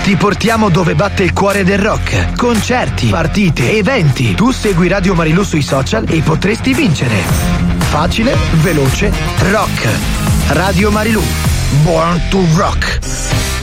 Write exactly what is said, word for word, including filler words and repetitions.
Ti portiamo dove batte il cuore del rock. Concerti, partite, eventi. Tu segui Radio Marilù sui social e potresti vincere. Facile, veloce, rock. Radio Marilù. Born to Rock.